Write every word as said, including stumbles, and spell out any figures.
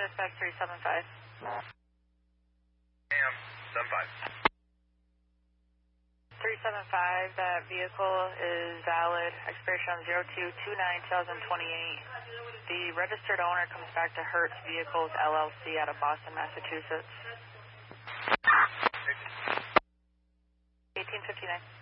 Dispatch three seven five. Am, seven five. three seven five, that vehicle is valid, expiration on zero two two nine twenty twenty-eight. The registered owner comes back to Hertz Vehicles L L C out of Boston, Massachusetts. eighteen fifty-nine.